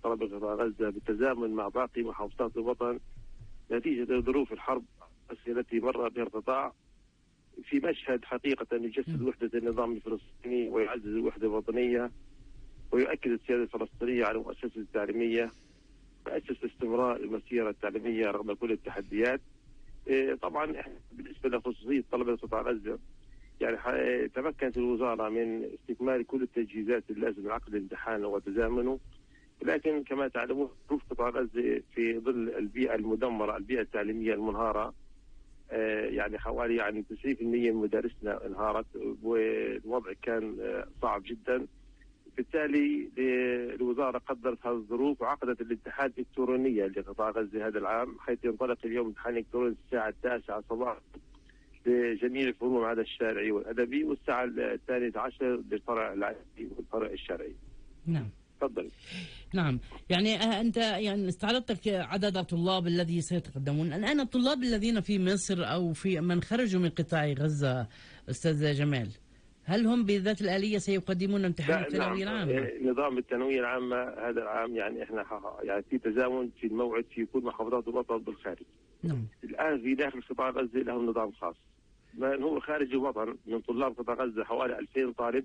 طلبة قطاع غزة بالتزامن مع باقي محافظات الوطن نتيجة ظروف الحرب التي مر بها القطاع، في مشهد حقيقة يجسد وحدة النظام الفلسطيني ويعزز الوحدة الوطنية ويؤكد السيادة الفلسطينية على المؤسسة التعليمية ويأسس استمرار المسيرة التعليمية رغم كل التحديات. طبعا بالنسبة لخصوصية طلبة قطاع غزة، يعني تمكنت الوزارة من استكمال كل التجهيزات اللازمة لعقد الامتحان وتزامنه، ولكن كما تعلمون ظروف قطاع غزة في ظل البيئة المدمرة، البيئة التعليمية المنهارة، يعني حوالي 90% من مدارسنا انهارت والوضع كان صعب جدا. بالتالي الوزارة قدرت هذه الظروف وعقدت الامتحان الإلكترونيا لقطاع غزة هذا العام، حيث ينطلق اليوم امتحان إلكتروني الساعة 9 صباحا لجميع الفروع ما عدا الشرعي والأدبي، والساعة 12 للفرع العادي والفرع الشرعي. نعم. تفضل. نعم، يعني أنت يعني استعرضت عدد الطلاب الذي سيتقدمون الآن. الطلاب الذين في مصر أو في من خرجوا من قطاع غزة أستاذ جمال، هل هم بذات الآلية سيقدمون امتحان الثانوية العامة؟ نظام الثانوية العامة هذا العام يعني احنا يعني في تزامن في الموعد في كل محافظات الوطن بالخارج. نعم. الآن في داخل قطاع غزة لهم نظام خاص. من هو خارج الوطن من طلاب قطاع غزة حوالي 2000 طالب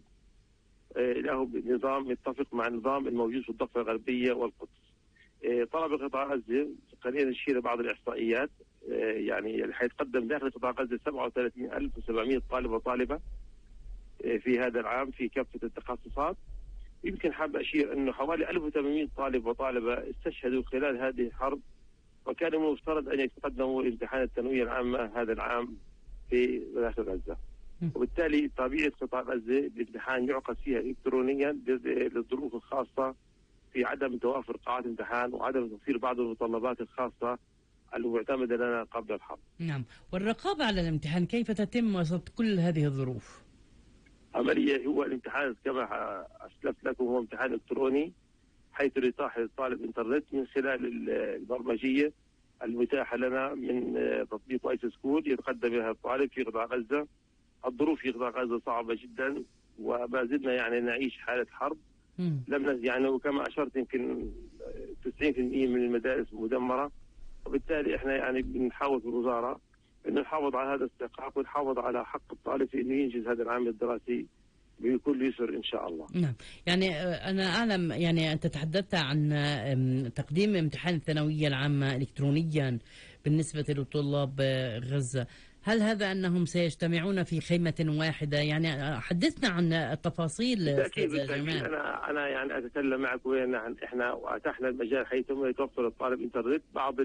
له نظام يتفق مع النظام الموجود في الضفة الغربية والقدس. طلبة قطاع غزة خلينا نشير بعض الإحصائيات، يعني حيتقدم داخل قطاع غزة 37700 طالب وطالبة في هذا العام في كافة التخصصات. يمكن حاب أشير أنه حوالي 1800 طالب وطالبة استشهدوا خلال هذه الحرب، وكان من المفترض أن يتقدموا امتحان الثانوية العامة هذا العام في داخل غزة. وبالتالي طبيعة قطاع غزة الامتحان يعقد فيها إلكترونيا للظروف الخاصة في عدم توافر قاعات امتحان وعدم توفير بعض المتطلبات الخاصة المعتمدة لنا قبل الحرب. نعم، والرقابة على الامتحان كيف تتم وسط كل هذه الظروف؟ عملية هو الامتحان كما أسلفت لكم هو امتحان إلكتروني، حيث يتاح للطالب إنترنت من خلال البرمجية المتاحة لنا من تطبيق وايس سكول يتقدم بها الطالب في قطاع غزة. الظروف في قطاع غزة صعبة جدا وما زلنا يعني نعيش حالة حرب. لم يعني وكما أشرت يمكن 90% من المدارس مدمرة، وبالتالي احنا يعني بنحاول في الوزارة أن نحافظ على هذا الاستحقاق ونحافظ على حق الطالب في أنه ينجز هذا العام الدراسي بكل يسر إن شاء الله. نعم، يعني أنا أعلم يعني أنت تحدثت عن تقديم امتحان الثانوية العامة إلكترونيا بالنسبة لطلاب غزة. هل هذا أنهم سيجتمعون في خيمة واحدة؟ يعني حدثنا عن التفاصيل أستاذ جمال. أنا يعني أتكلم معك إحنا وأتحنا المجال حيثما يتوفر الطالب إنترنت. بعض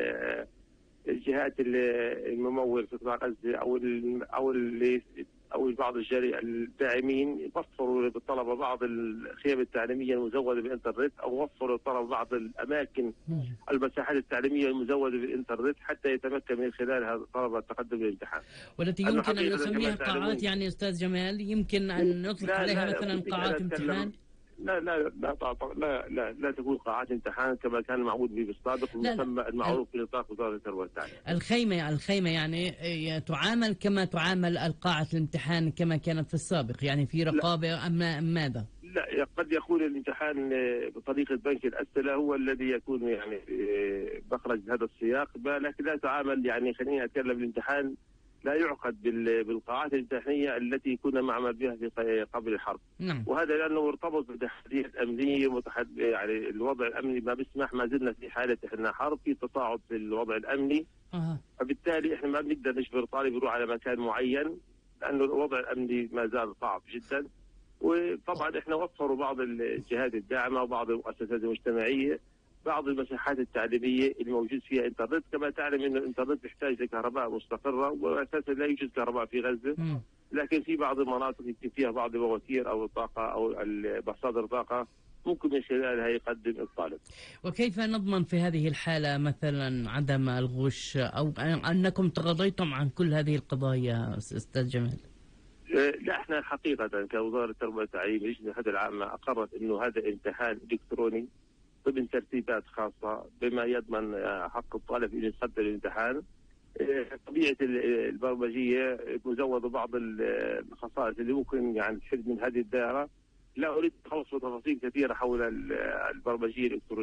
الجهات الممول في قطاع غزة أو بعض الداعمين يوفروا للطلبة بعض الخيام التعليمية المزودة بالإنترنت، أو وفروا للطلبة بعض الأماكن المساحات التعليمية المزودة بالإنترنت حتى يتمكن من خلالها الطلبة التقدم للامتحان، والتي يمكن أن نسميها قاعات. يعني أستاذ جمال يمكن أن نطلق عليها مثلا قاعات امتحان. لا تكون قاعات امتحان كما كان معمول به بالسابق المسمى المعروف في نطاق وزارة التربية والتعليم. الخيمة يعني تعامل كما تعامل القاعة الامتحان كما كانت في السابق، يعني في رقابة أم ماذا؟ لا، قد يكون الامتحان بطريقة بنك الأسئلة هو الذي يكون يعني بخرج هذا السياق، لكن لا تعامل يعني خليني أتكلم الامتحان لا يعقد بالقاعات الامتحانية التي كنا معمل بها في قبل الحرب. نعم. وهذا لأنه مرتبط بتحديات أمنية يعني الوضع الأمني ما بيسمح، ما زلنا في حالة إحنا حرب في تصاعد في الوضع الأمني. فبالتالي إحنا ما بنقدر نجبر طالب يروح على مكان معين لأنه الوضع الأمني ما زال صعب جدا. وطبعا إحنا وفروا بعض الجهات الداعمة وبعض المؤسسات المجتمعية بعض المساحات التعليمية الموجود فيها إنترنت. كما تعلم أن الإنترنت يحتاج لكهرباء مستقرة وأساسا لا يوجد كهرباء في غزة، لكن في بعض المناطق يمكن فيها بعض المواتير أو الطاقة أو مصادر الطاقة ممكن من خلالها يقدم الطالب. وكيف نضمن في هذه الحالة مثلا عدم الغش أو أنكم تغاضيتم عن كل هذه القضايا أستاذ جمال؟ لا، احنا حقيقة كوزارة التربية والتعليم لجنة الهيئة العامة أقرت أنه هذا امتحان إلكتروني ضمن ترتيبات خاصة بما يضمن حق الطالب أن يقدم الامتحان. طبيعة البرمجية مزودة بعض الخصائص اللي ممكن يعني تحد من هذه الدائرة. لا أريد أخوض تفاصيل كثيرة حول البرمجية الإلكترونية.